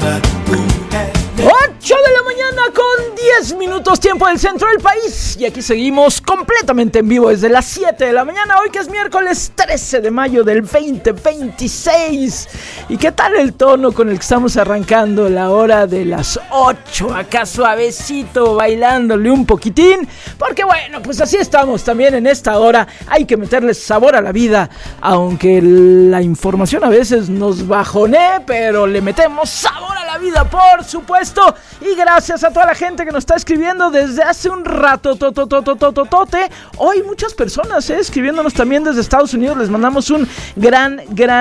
8 de la mañana con 10 minutos, tiempo del centro del país. Y aquí seguimos completamente en vivo desde las 7 de la mañana. Hoy que es miércoles 13 de mayo del 2026. ¿Y qué tal el tono con el que estamos arrancando la hora de las 8? Acá suavecito, bailándole un poquitín. Porque bueno, pues así estamos también en esta hora. Hay que meterle sabor a la vida. Aunque la información a veces nos bajonee, pero le metemos sabor a la vida, por supuesto. Y gracias a toda la gente que nos está escribiendo desde hace un rato. Hoy muchas personas escribiéndonos también desde Estados Unidos. Les mandamos un gran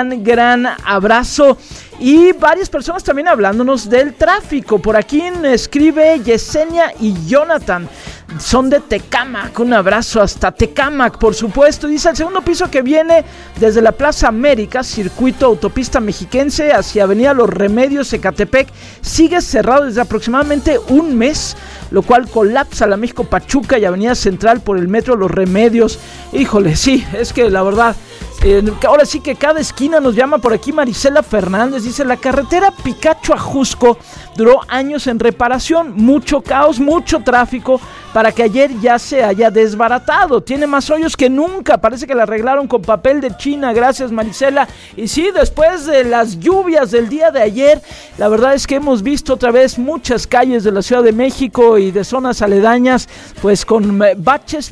abrazo. Y varias personas también hablándonos del tráfico. Por aquí escribe Yesenia y Jonathan. Son de Tecámac, un abrazo hasta Tecámac, por supuesto. Dice: el segundo piso que viene desde la Plaza América, circuito autopista mexiquense hacia Avenida Los Remedios, Ecatepec, sigue cerrado desde aproximadamente un mes, lo cual colapsa la México Pachuca y Avenida Central por el metro Los Remedios. Híjole, sí, es que la verdad, ahora sí que cada esquina nos llama. Por aquí Marisela Fernández dice: la carretera Picacho a Jusco duró años en reparación, mucho caos, mucho tráfico, para que ayer ya se haya desbaratado. Tiene más hoyos que nunca, parece que la arreglaron con papel de China. Gracias, Marisela. Y sí, después de las lluvias del día de ayer, la verdad es que hemos visto otra vez muchas calles de la Ciudad de México y de zonas aledañas, pues con baches,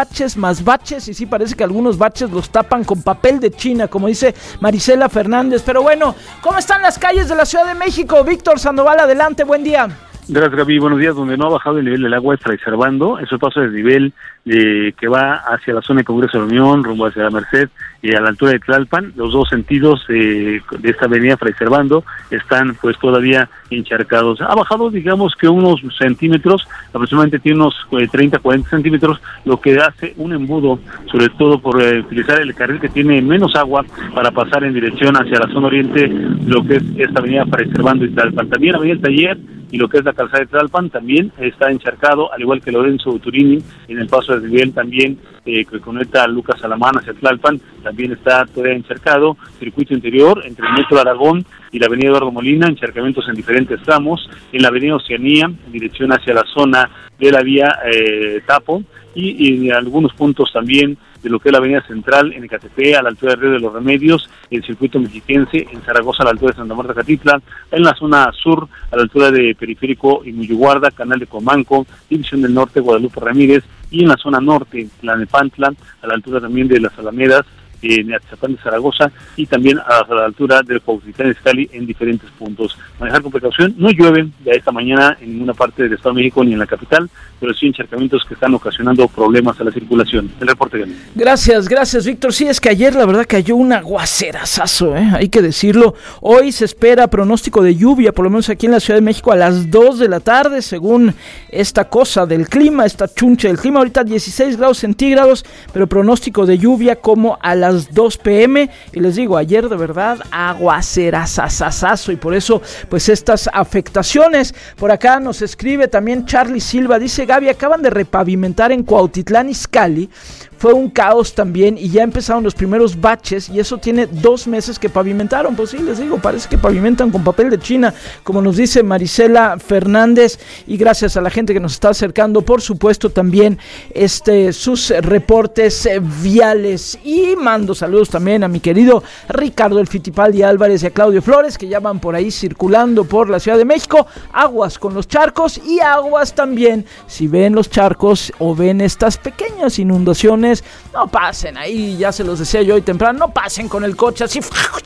y sí, parece que algunos baches los tapan con papel de China, como dice Marisela Fernández. Pero bueno, ¿cómo están las calles de la Ciudad de México? Víctor Sandoval, adelante, buen día. Gracias, Gaby. Buenos días. Donde no ha bajado el nivel del agua es Fray Servando. Es el paso de nivel que va hacia la zona de Congreso de la Unión, rumbo hacia la Merced, a la altura de Tlalpan. Los dos sentidos de esta avenida Fray Servando están pues todavía encharcados. Ha bajado, digamos que unos centímetros, aproximadamente tiene unos 30, 40 centímetros, lo que hace un embudo, sobre todo por utilizar el carril que tiene menos agua para pasar en dirección hacia la zona oriente, lo que es esta avenida Fray Servando y Tlalpan. También avenida El Taller y lo que es la calzada de Tlalpan también está encharcado, al igual que Lorenzo Turini, en el paso de nivel también que conecta a Lucas Alamán hacia Tlalpan, también está todavía encharcado. Circuito interior entre el metro Aragón y la avenida Eduardo Molina, encharcamientos en diferentes tramos. En la avenida Oceanía, en dirección hacia la zona de la vía Tapo, y en algunos puntos también de lo que es la avenida Central en Ecatepec, a la altura del Río de los Remedios, el circuito mexiquense en Zaragoza, a la altura de Santa Marta Catitla, en la zona sur, a la altura de Periférico y Muyuguarda, Canal de Comanco, División del Norte, Guadalupe Ramírez, y en la zona norte, la Nepantla, a la altura también de las Alamedas, en Atzapán de Zaragoza, y también a la altura del Cuautitlán Izcalli en diferentes puntos. Manejar con precaución. No llueve ya esta mañana en ninguna parte del Estado de México ni en la capital, pero sí encharcamientos que están ocasionando problemas a la circulación. El reporte, Gani. Gracias, Víctor. Sí, es que ayer la verdad cayó un aguacerazazo, hay que decirlo. Hoy se espera pronóstico de lluvia, por lo menos aquí en la Ciudad de México, a las 2 de la tarde, según esta cosa del clima, esta chunche del clima. Ahorita 16 grados centígrados, pero pronóstico de lluvia como a las 2 p.m. Y les digo, ayer de verdad aguacerazazazazo, y por eso pues estas afectaciones. Por acá nos escribe también Charlie Silva, dice: Gaby, acaban de repavimentar en Cuautitlán Izcalli. Fue un caos también y ya empezaron los primeros baches, y eso tiene 2 meses que pavimentaron. Pues sí, les digo, parece que pavimentan con papel de China, como nos dice Marisela Fernández. Y gracias a la gente que nos está acercando, por supuesto, también sus reportes viales. Y mando saludos también a mi querido Ricardo El Fittipaldi Álvarez y a Claudio Flores, que ya van por ahí circulando por la Ciudad de México. Aguas con los charcos, y aguas también si ven los charcos o ven estas pequeñas inundaciones. No pasen ahí, ya se los decía yo hoy temprano, no pasen con el coche así